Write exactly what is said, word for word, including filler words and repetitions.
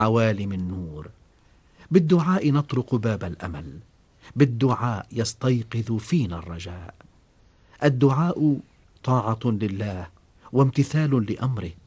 عوالم النور. بالدعاء نطرق باب الأمل، بالدعاء يستيقظ فينا الرجاء. الدعاء طاعة لله وامتثال لأمره،